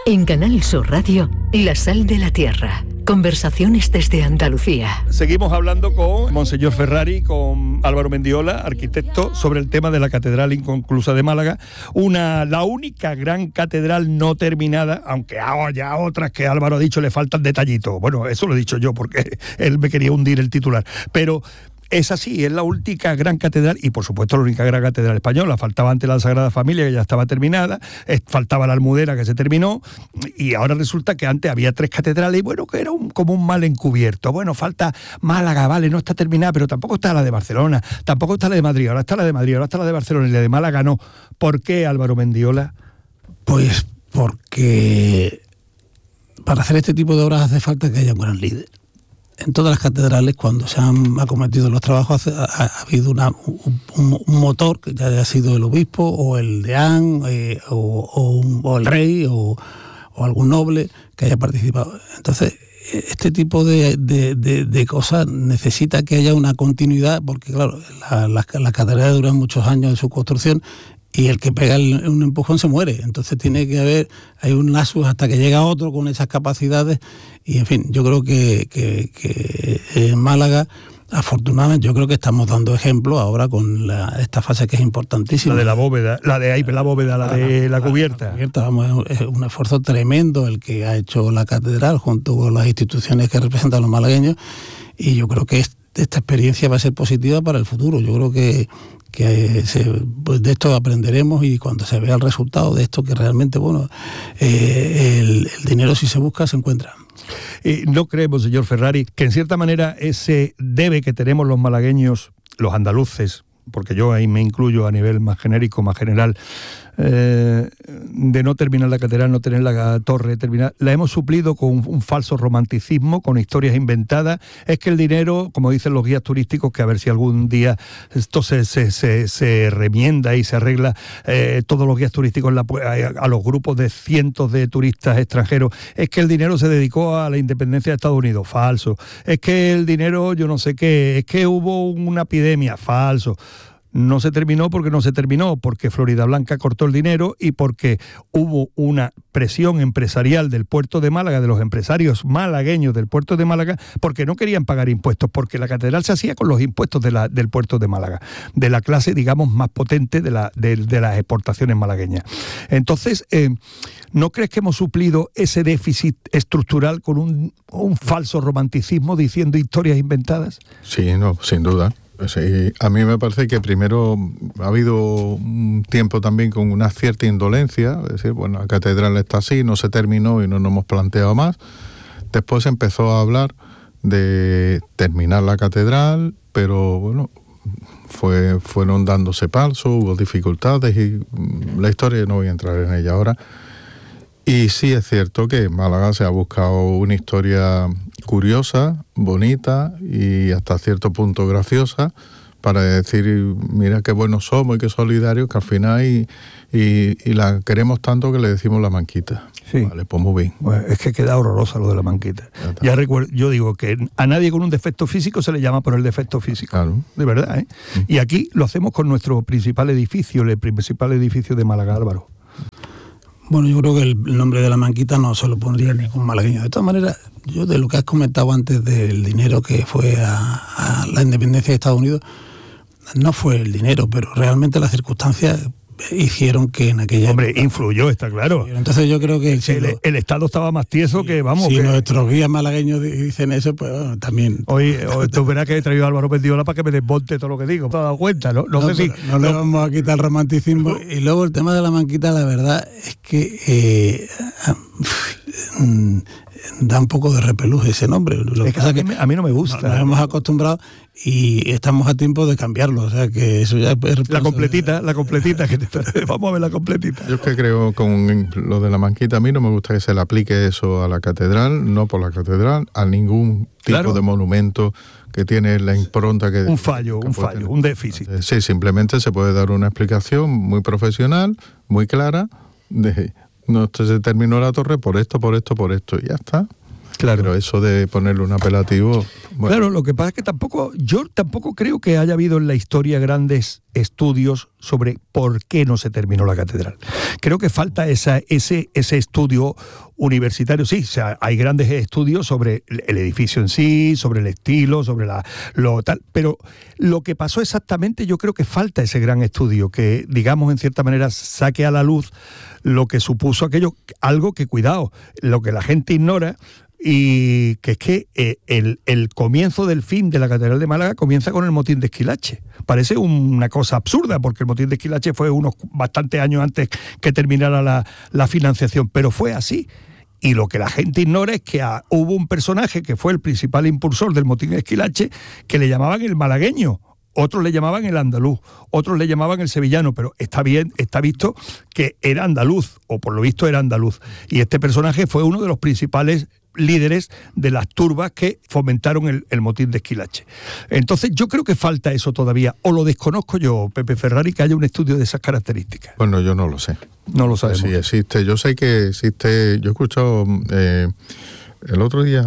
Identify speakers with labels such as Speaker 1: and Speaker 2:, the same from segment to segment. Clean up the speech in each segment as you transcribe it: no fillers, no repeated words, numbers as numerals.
Speaker 1: En Canal Sur Radio, La Sal de la Tierra. Conversaciones desde Andalucía.
Speaker 2: Seguimos hablando con Monseñor Ferrari, con Álvaro Mendiola, arquitecto, sobre el tema de la Catedral Inconclusa de Málaga. La única gran catedral no terminada, aunque haya otras que Álvaro ha dicho le faltan detallitos. Bueno, eso lo he dicho yo porque él me quería hundir el titular. Pero es así, es la única gran catedral y por supuesto la única gran catedral española. Faltaba antes la Sagrada Familia, que ya estaba terminada, faltaba la Almudena, que se terminó, y ahora resulta que antes había 3 catedrales y bueno, que era como un mal encubierto. Bueno, falta Málaga, vale, no está terminada, pero tampoco está la de Barcelona, tampoco está la de Madrid, ahora está la de Madrid, ahora está la de Barcelona y la de Málaga no. ¿Por qué, Álvaro Mendiola?
Speaker 3: Pues porque para hacer este tipo de obras hace falta que haya un gran líder. En todas las catedrales, cuando se han acometido los trabajos, ha habido un motor, que ya haya sido el obispo, o el deán, o el rey, o algún noble que haya participado. Entonces, este tipo de cosas necesita que haya una continuidad, porque claro, las catedrales duran muchos años de su construcción, y el que pega un empujón se muere. Entonces hay un lapsus hasta que llega otro con esas capacidades. Y en fin, yo creo que en Málaga, afortunadamente, yo creo que estamos dando ejemplo ahora con esta fase que es importantísima.
Speaker 2: La de la bóveda, la de la cubierta.
Speaker 3: Vamos, es un esfuerzo tremendo el que ha hecho la catedral junto con las instituciones que representan a los malagueños. Y yo creo que esta experiencia va a ser positiva para el futuro. Yo creo que pues de esto aprenderemos, y cuando se vea el resultado de esto, que realmente, bueno, el dinero, si se busca, se encuentra.
Speaker 2: ¿No creemos, señor Ferrari, que en cierta manera ese debe que tenemos los malagueños, los andaluces, porque yo ahí me incluyo a nivel más genérico, más general, de no terminar la catedral, no tener la torre terminada, la hemos suplido con un falso romanticismo, con historias inventadas? Es que el dinero, como dicen los guías turísticos, que a ver si algún día esto se remienda y se arregla, todos los guías turísticos a los grupos de cientos de turistas extranjeros, es que el dinero se dedicó a la independencia de Estados Unidos. Falso. Es que el dinero, yo no sé qué, es que hubo una epidemia. Falso. No se terminó, porque Florida Blanca cortó el dinero y porque hubo una presión empresarial del puerto de Málaga, de los empresarios malagueños del puerto de Málaga, porque no querían pagar impuestos, porque la catedral se hacía con los impuestos del puerto de Málaga, de la clase, digamos, más potente de las exportaciones malagueñas. Entonces, ¿no crees que hemos suplido ese déficit estructural con un falso romanticismo diciendo historias inventadas?
Speaker 4: Sí, no, sin duda. Sí, a mí me parece que primero ha habido un tiempo también con una cierta indolencia, es decir, bueno, la catedral está así, no se terminó y no nos hemos planteado más. Después se empezó a hablar de terminar la catedral, pero bueno, fueron dándose pasos, hubo dificultades y la historia, no voy a entrar en ella ahora. Y sí es cierto que en Málaga se ha buscado una historia curiosa, bonita y hasta cierto punto graciosa, para decir, mira qué buenos somos y qué solidarios, que al final y la queremos tanto que le decimos la manquita. Sí. Vale, pues muy bien.
Speaker 2: Bueno, es que queda horrorosa lo de la manquita. Ya recuerdo, yo digo que a nadie con un defecto físico se le llama por el defecto físico. Claro. De verdad, ¿eh? Y aquí lo hacemos con nuestro principal edificio, el principal edificio de Málaga, Álvaro.
Speaker 3: Bueno, yo creo que el nombre de la manquita no se lo pondría ningún malagueño. De todas maneras, yo de lo que has comentado antes del dinero que fue a la independencia de Estados Unidos, no fue el dinero, pero realmente las circunstancias hicieron que en aquella época,
Speaker 2: influyó, está claro.
Speaker 3: Entonces yo creo que
Speaker 2: el Estado estaba más tieso que, vamos...
Speaker 3: Si nuestros guías malagueños dicen eso, pues bueno, también...
Speaker 2: Hoy tú verás que he traído a Álvaro Mendiola para que me desmonte todo lo que digo. ¿Te has dado cuenta? No
Speaker 3: le vamos a quitar el romanticismo. Y luego el tema de la manquita, la verdad es que da un poco de repelús ese nombre. Lo que pasa es que
Speaker 2: a mí no me gusta.
Speaker 3: Nos hemos acostumbrado y estamos a tiempo de cambiarlo. O sea que eso ya es
Speaker 2: la completita, vamos a ver la completita.
Speaker 4: Yo es que creo con lo de la manquita, a mí no me gusta que se le aplique eso a la catedral, no por la catedral, a ningún tipo de monumento que tiene la impronta que...
Speaker 2: Un fallo, un déficit.
Speaker 4: Sí, simplemente se puede dar una explicación muy profesional, muy clara, de no se terminó la torre por esto, y ya está.
Speaker 2: Claro.
Speaker 4: Pero eso de ponerle un apelativo... Bueno.
Speaker 2: Claro, lo que pasa es que yo tampoco creo que haya habido en la historia grandes estudios sobre por qué no se terminó la catedral. Creo que falta ese estudio universitario. Sí, o sea, hay grandes estudios sobre el edificio en sí, sobre el estilo, sobre lo tal, pero lo que pasó exactamente, yo creo que falta ese gran estudio que, digamos, en cierta manera saque a la luz lo que supuso aquello, algo que, cuidado, lo que la gente ignora, y que es que el comienzo del fin de la Catedral de Málaga comienza con el motín de Esquilache. Parece una cosa absurda, porque el motín de Esquilache fue unos bastantes años antes que terminara la financiación, pero fue así. Y lo que la gente ignora es que hubo un personaje que fue el principal impulsor del motín de Esquilache, que le llamaban el malagueño. Otros le llamaban el andaluz, otros le llamaban el sevillano, pero está visto que era andaluz, o por lo visto era andaluz. Y este personaje fue uno de los principales líderes de las turbas que fomentaron el motín de Esquilache. Entonces yo creo que falta eso todavía, o lo desconozco yo, Pepe Ferrari, que haya un estudio de esas características.
Speaker 4: Bueno, yo no lo sé.
Speaker 2: No lo sabemos.
Speaker 4: Sí existe, yo sé que existe, yo he escuchado... el otro día,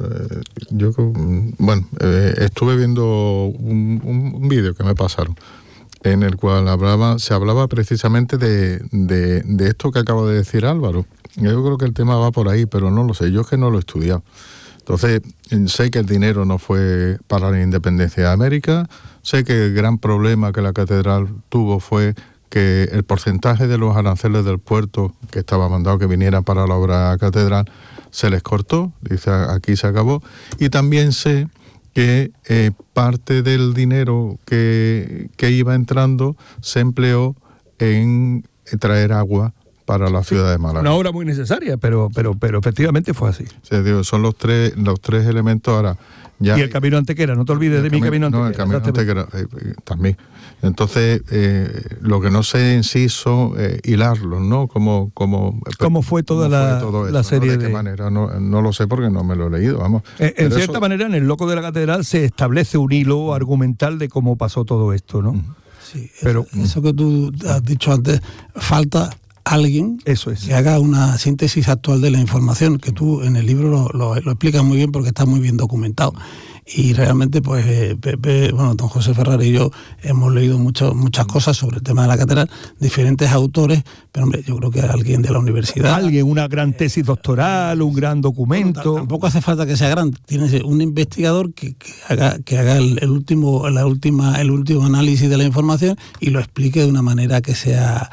Speaker 4: estuve viendo un vídeo que me pasaron, en el cual se hablaba precisamente de esto que acaba de decir Álvaro. Yo creo que el tema va por ahí, pero no lo sé, yo es que no lo he estudiado. Entonces, sé que el dinero no fue para la independencia de América, sé que el gran problema que la catedral tuvo fue que el porcentaje de los aranceles del puerto que estaba mandado que vinieran para la obra catedral se les cortó, dice aquí se acabó, y también sé que parte del dinero que iba entrando se empleó en traer agua para la ciudad de Málaga.
Speaker 2: Una obra muy necesaria, pero efectivamente fue así.
Speaker 4: Sí, digo, son los tres elementos ahora. Ya,
Speaker 2: y el camino Antequera, no te olvides de mi camino Antequera.
Speaker 4: No, el camino Antequera también. Entonces, lo que no sé en sí son hilarlos, ¿no? ¿Cómo
Speaker 2: fue toda la serie?
Speaker 4: ¿De qué manera? No lo sé porque no me lo he leído, vamos.
Speaker 2: En cierta manera, en El Loco de la Catedral se establece un hilo argumental de cómo pasó todo esto, ¿no?
Speaker 3: Sí, pero eso que tú has dicho antes, falta alguien que haga una síntesis actual de la información, que tú en el libro lo explicas muy bien porque está muy bien documentado. Y realmente, pues, Pepe, don José Ferrari y yo hemos leído muchas cosas sobre el tema de la catedral, diferentes autores, pero hombre, yo creo que alguien de la universidad...
Speaker 2: una gran tesis doctoral, un gran documento...
Speaker 3: Bueno, tampoco hace falta que sea grande, tienes un investigador que haga el último análisis de la información y lo explique de una manera que sea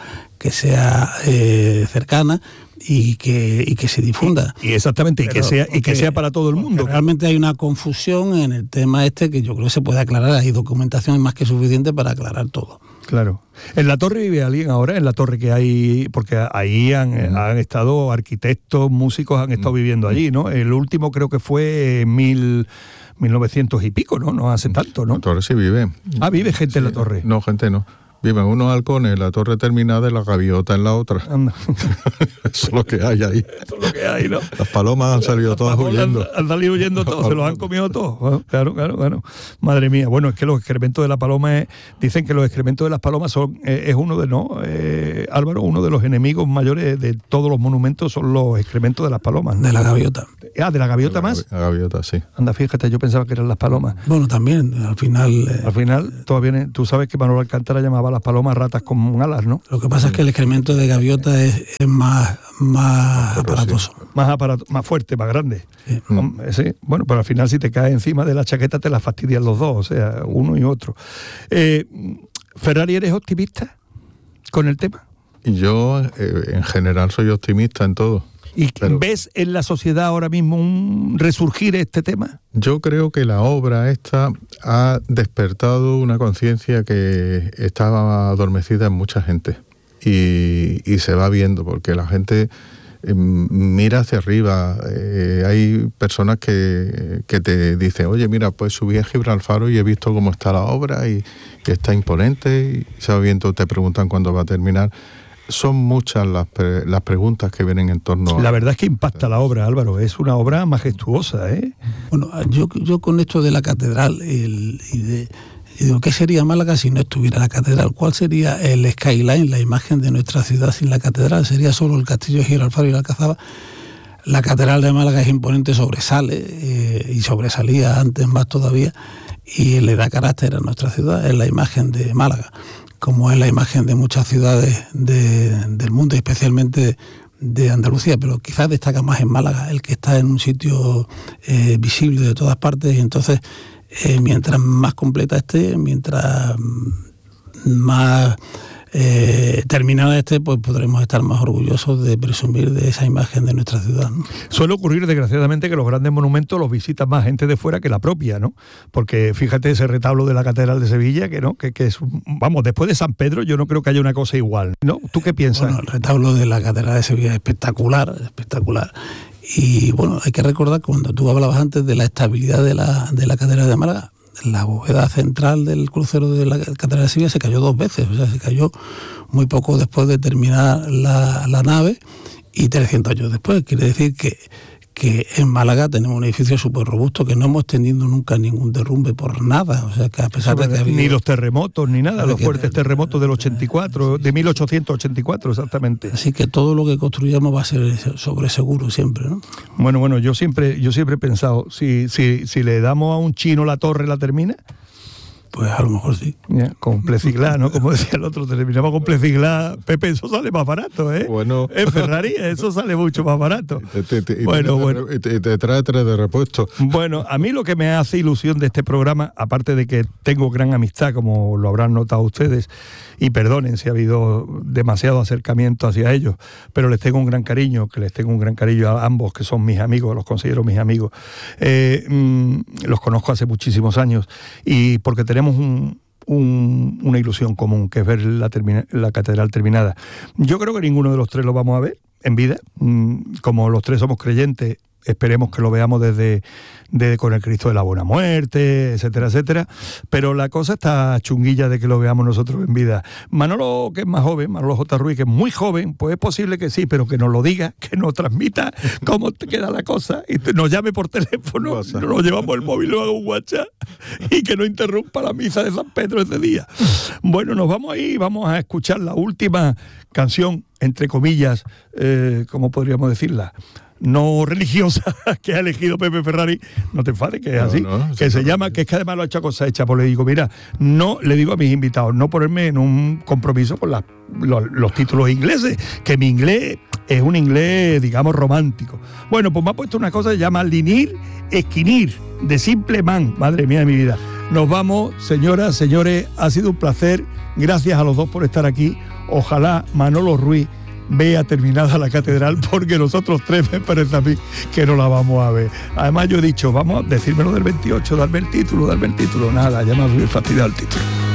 Speaker 3: cercana y que se difunda.
Speaker 2: Y exactamente, y que sea para todo el mundo.
Speaker 3: Realmente hay una confusión en el tema que yo creo que se puede aclarar. Hay documentación más que suficiente para aclarar todo.
Speaker 2: Claro. ¿En la torre vive alguien ahora? ¿En la torre que hay? Porque ahí han estado arquitectos, músicos, han estado viviendo allí, ¿no? El último creo que fue en 1900 y pico, ¿no? No hace tanto, ¿no?
Speaker 4: La torre sí vive.
Speaker 2: Ah, ¿vive gente en la torre?
Speaker 4: No, gente no. Viven unos halcones, la torre terminada y la gaviota en la otra.
Speaker 2: Anda.
Speaker 4: Eso es lo que hay ahí.
Speaker 2: Eso es lo que hay, ¿no?
Speaker 4: Las palomas han salido todas huyendo.
Speaker 2: Han salido huyendo todos, se los han comido todos. Bueno, claro. Madre mía. Bueno, es que los excrementos de la paloma dicen que los excrementos de las palomas es uno de, Álvaro, uno de los enemigos mayores de todos los monumentos son los excrementos de las palomas, ¿no?
Speaker 3: De la gaviota.
Speaker 2: Ah, ¿de la gaviota más?
Speaker 4: La gaviota, sí.
Speaker 2: Anda, fíjate, yo pensaba que eran las palomas.
Speaker 3: Bueno, también, al final
Speaker 2: todavía tú sabes que Manuel Alcántara llamaba a las palomas ratas con alas, ¿no?
Speaker 3: Lo que pasa es que el excremento de gaviota es más aparatoso.
Speaker 2: Más fuerte, más grande. Sí. Sí. Bueno, pero al final si te cae encima de la chaqueta te la fastidian los dos, o sea, uno y otro. Ferrari, ¿eres optimista con el tema?
Speaker 4: Yo, en general, soy optimista en todo.
Speaker 2: ¿Y ves en la sociedad ahora mismo un resurgir este tema?
Speaker 4: Yo creo que la obra esta ha despertado una conciencia que estaba adormecida en mucha gente y se va viendo porque la gente mira hacia arriba. Hay personas que te dicen, oye, mira, pues subí a Gibralfaro y he visto cómo está la obra y que está imponente y se va viendo, te preguntan cuándo va a terminar. Son muchas las preguntas que vienen en torno a...
Speaker 2: La verdad es que impacta la obra, Álvaro. Es una obra majestuosa, ¿eh?
Speaker 3: Bueno, yo con esto de la catedral digo, ¿qué sería Málaga si no estuviera la catedral? ¿Cuál sería el skyline, la imagen de nuestra ciudad sin la catedral? ¿Sería solo el castillo de Gibralfaro y la Alcazaba? La Catedral de Málaga es imponente, sobresale y sobresalía antes más todavía, y le da carácter a nuestra ciudad. Es la imagen de Málaga, como es la imagen de muchas ciudades del mundo, especialmente de Andalucía, pero quizás destaca más en Málaga, el que está en un sitio visible de todas partes, y entonces mientras más completa esté, mientras más terminada esté, pues podremos estar más orgullosos de presumir de esa imagen de nuestra ciudad, ¿no?
Speaker 2: Suele ocurrir, desgraciadamente, que los grandes monumentos los visita más gente de fuera que la propia, ¿no? Porque fíjate ese retablo de la Catedral de Sevilla, que es, vamos, después de San Pedro yo no creo que haya una cosa igual, ¿no? ¿Tú qué piensas?
Speaker 3: Bueno, el retablo de la Catedral de Sevilla es espectacular, espectacular. Y bueno, hay que recordar, cuando tú hablabas antes de la estabilidad de la Catedral de Málaga, la bóveda central del crucero de la Catedral de Sevilla se cayó 2 veces, o sea, se cayó muy poco después de terminar la nave y 300 años después. Quiere decir que en Málaga tenemos un edificio súper robusto, que no hemos tenido nunca ningún derrumbe por nada, o sea, que a pesar de que ha habido...
Speaker 2: Ni los terremotos, ni nada, los fuertes terremotos del 84, de 1884 exactamente.
Speaker 3: Así que todo lo que construyamos va a ser sobre seguro siempre, ¿no?
Speaker 2: Bueno, yo siempre he pensado, si le damos a un chino la torre, ¿la termina?
Speaker 3: Pues a lo mejor sí.
Speaker 2: Con plexiglas, ¿no? Como decía el otro, terminamos con plexiglas. Pepe, eso sale más barato, ¿eh?
Speaker 4: Bueno.
Speaker 2: En Ferrari eso sale mucho más barato.
Speaker 4: Y te trae 3 de repuesto.
Speaker 2: Bueno, a mí lo que me hace ilusión de este programa, aparte de que tengo gran amistad, como lo habrán notado ustedes, y perdonen si ha habido demasiado acercamiento hacia ellos, pero les tengo un gran cariño, a ambos, que son mis amigos, los considero mis amigos. Los conozco hace muchísimos años, y porque tenemos una ilusión común, que es ver la catedral terminada. Yo creo que ninguno de los 3 lo vamos a ver en vida. Como los 3 somos creyentes, esperemos que lo veamos desde con el Cristo de la Buena Muerte, etcétera, etcétera. Pero la cosa está chunguilla de que lo veamos nosotros en vida. Manolo, que es más joven, Manolo J. Ruiz, que es muy joven, pues es posible que sí, pero que nos lo diga, que nos transmita cómo te queda la cosa, y nos llame por teléfono, nos llevamos el móvil, lo haga un WhatsApp, y que no interrumpa la misa de San Pedro ese día. Bueno, nos vamos ahí, vamos a escuchar la última canción, entre comillas, ¿cómo podríamos decirla? No religiosa, que ha elegido Pepe Ferrari. No te enfades, que es así, que se llama, que es que además lo ha hecho a cosa hecha. Pues le digo, mira, no, le digo a mis invitados, no ponerme en un compromiso con los títulos ingleses, que mi inglés es un inglés, digamos, romántico. Bueno, pues me ha puesto una cosa que se llama Linir Esquinir, de Simple Man. Madre mía de mi vida. Nos vamos, señoras, señores, ha sido un placer. Gracias a los 2 por estar aquí. Ojalá Manolo Ruiz vea terminada la catedral, porque nosotros 3 me parece a mí que no la vamos a ver. Además yo he dicho, vamos a decírmelo del 28, darme el título. Nada, ya me ha fastidiado el título.